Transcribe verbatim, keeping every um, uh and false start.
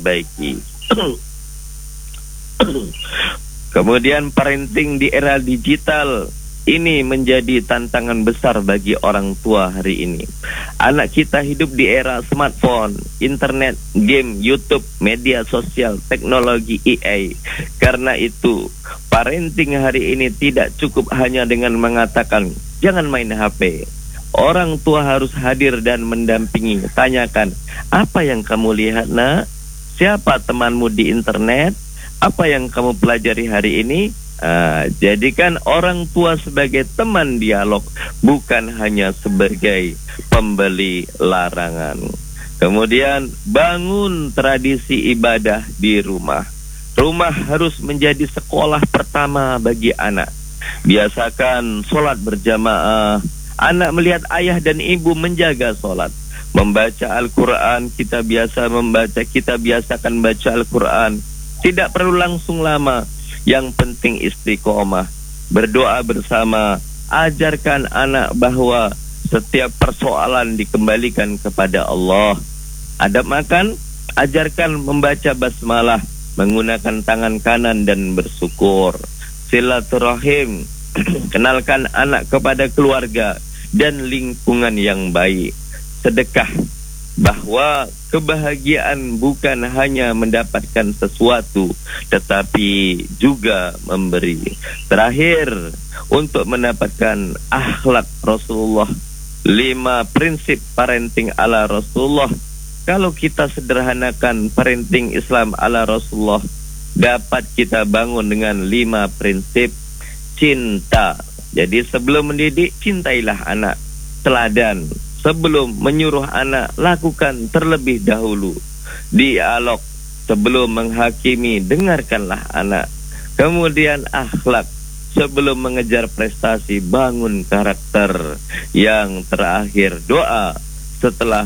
diperbaiki. Kemudian parenting di era digital ini menjadi tantangan besar bagi orang tua hari ini. Anak kita hidup di era smartphone, internet, game, YouTube, media sosial, teknologi A I. Karena itu, parenting hari ini tidak cukup hanya dengan mengatakan, jangan main H P. Orang tua harus hadir dan mendampingi. Tanyakan, apa yang kamu lihat, nak? Siapa temanmu di internet? Apa yang kamu pelajari hari ini? Uh, jadikan orang tua sebagai teman dialog, bukan hanya sebagai pembeli larangan. Kemudian bangun tradisi ibadah di rumah. Rumah harus menjadi sekolah pertama bagi anak. Biasakan sholat berjamaah. Anak melihat ayah dan ibu menjaga sholat. Membaca Al-Quran, kita biasa membaca, kita biasakan baca Al-Quran. Tidak perlu langsung lama. Yang penting istiqomah, berdoa bersama, ajarkan anak bahwa setiap persoalan dikembalikan kepada Allah. Adab makan, ajarkan membaca basmalah, menggunakan tangan kanan dan bersyukur. Silaturahim, kenalkan anak kepada keluarga dan lingkungan yang baik. Sedekah, bahwa kebahagiaan bukan hanya mendapatkan sesuatu, tetapi juga memberi. Terakhir, untuk mendapatkan akhlak Rasulullah, lima prinsip parenting ala Rasulullah. Kalau kita sederhanakan parenting Islam ala Rasulullah, dapat kita bangun dengan lima prinsip. Cinta, jadi sebelum mendidik, cintailah anak. Teladan, sebelum menyuruh anak, lakukan terlebih dahulu. Dialog, sebelum menghakimi, dengarkanlah anak. Kemudian akhlak, sebelum mengejar prestasi, bangun karakter. Yang terakhir, doa, setelah